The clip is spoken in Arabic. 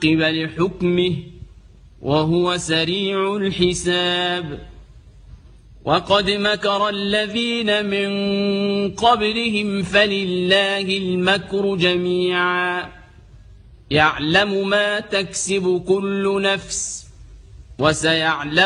معقب لحكمه وهو سريع الحساب. وقد مكر الذين من قبلهم فلله المكر جميعا يعلم ما تكسب كل نفس وسيعلم